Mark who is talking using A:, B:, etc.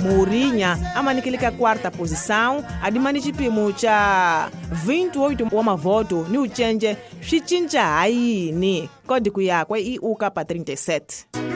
A: Mourinho amanikilika quarta posição, adimani chipimo cha 28 wa mavoto ni uchenje swicinca hayini kodi kuyakwe i uka pa 37.